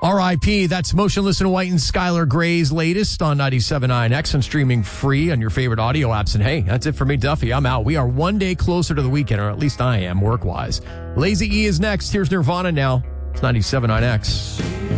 R.I.P. That's Motionless in White and Skylar Gray's latest on 97.9 X and streaming free on your favorite audio apps. And hey, that's it for me, Duffy. I'm out. We are one day closer to the weekend, or at least I am, work-wise. Lazy E is next. Here's Nirvana now. It's 97.9 X.